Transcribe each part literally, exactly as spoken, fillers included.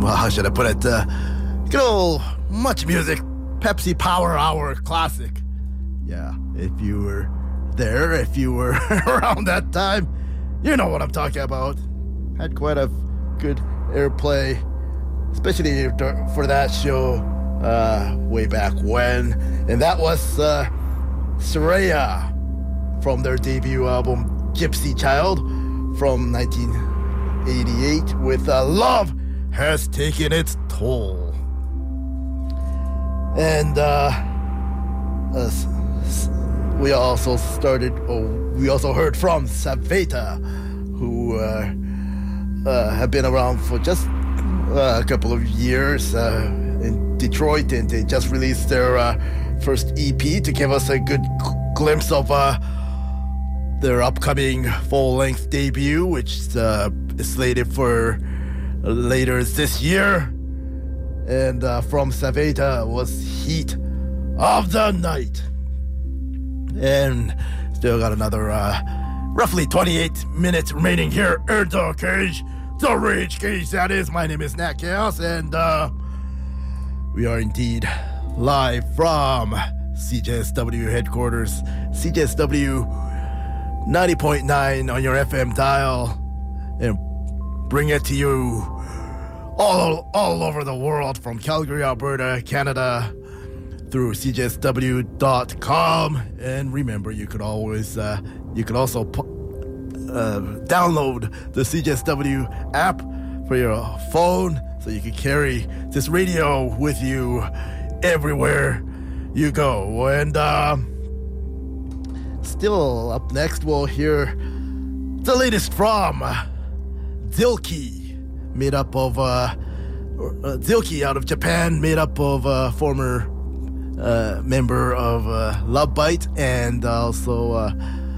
well, how should I put it? Uh, good old Much Music Pepsi Power Hour classic. Yeah, if you were there, if you were around that time, you know what I'm talking about. Had quite a good airplay, especially for that show uh, way back when. And that was uh, Soraya from their debut album Gypsy Child from nineteen eighty-eight with uh, Love Has Taken Its Toll. And uh, uh, we also started, oh, we also heard from Saveta, who uh, uh, have been around for just uh, a couple of years uh, in Detroit, and they just released their uh, first E P to give us a good glimpse of uh, their upcoming full-length debut, which uh, is slated for later this year. And uh, from Saveta was Heat of the Night. And still got another uh, roughly twenty-eight minutes remaining here in the cage. The Rage Cage, that is. My name is Nat Chaos, and uh, we are indeed live from C J S W headquarters. C J S W ninety point nine on your F M dial, and bring it to you all, all over the world, from Calgary, Alberta, Canada, through C J S W dot com. And remember, you could always, uh, you could also uh, download the C J S W app for your phone, so you can carry this radio with you everywhere you go. And uh, still up next, we'll hear the latest from Dilkey, made up of uh, uh, Dilkey out of Japan, made up of uh, former uh, member of uh, Love Bite, and also uh,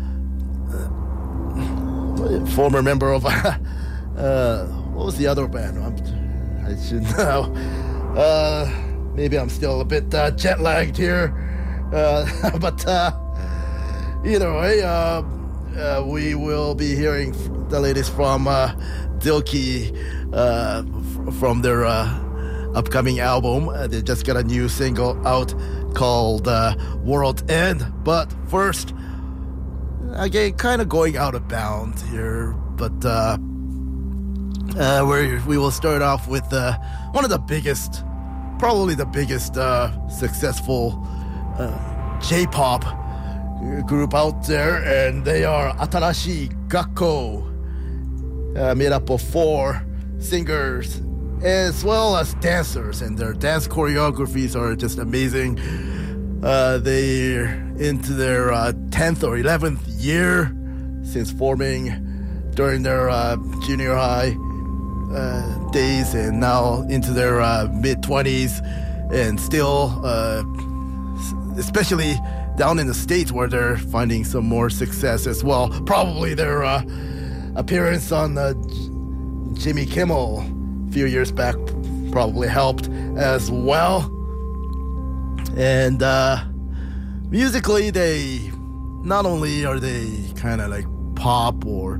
uh, former member of uh, uh, what was the other band? I'm, I should know. Uh, maybe I'm still a bit uh, jet lagged here, uh, but uh, either way, uh, uh, we will be hearing the latest from uh, Dilkey uh, f- from their uh, upcoming album. Uh, they just got a new single out called uh, World End. But first, again, kind of going out of bounds here, but uh, uh, we we will start off with uh, one of the biggest, probably the biggest uh, successful uh, J-pop group out there, and they are Atarashi Gakko, uh, made up of four singers as well as dancers, and their dance choreographies are just amazing. Uh, they're into their uh, tenth or eleventh year since forming during their uh, junior high uh, days, and now into their uh, mid-twenties, and still, uh, especially down in the States, where they're finding some more success as well. Probably their uh, appearance on uh, J- Jimmy Kimmel a few years back probably helped as well. And uh, musically, they not only are they kind of like pop or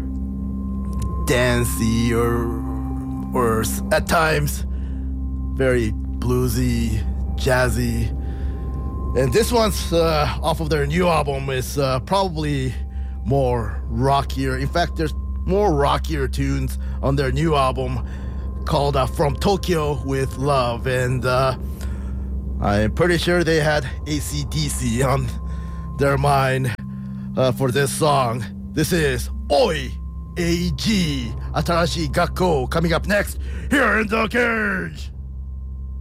dancey, or or at times very bluesy, jazzy. And this one's uh, off of their new album is uh, probably more rockier. In fact, there's more rockier tunes on their new album called uh, From Tokyo with Love. And uh, I'm pretty sure they had A C D C on their mind uh, for this song. This is Oi A G, Atarashi Gakko, coming up next here in the cage.